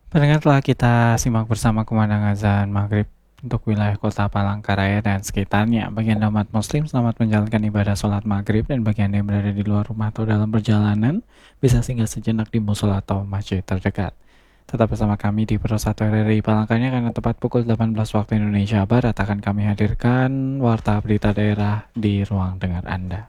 Pendengar, telah kita simak bersama pemandangan azan maghrib untuk wilayah kota Palangkaraya dan sekitarnya. Bagi Anda umat muslim, selamat menjalankan ibadah sholat maghrib, dan bagi Anda yang berada di luar rumah atau dalam perjalanan, bisa singgah sejenak di musola atau masjid terdekat. Tetap bersama kami di Pro 1 RRI Palangkaraya, karena tepat pukul 18 waktu Indonesia Barat akan kami hadirkan warta berita daerah di ruang dengar Anda.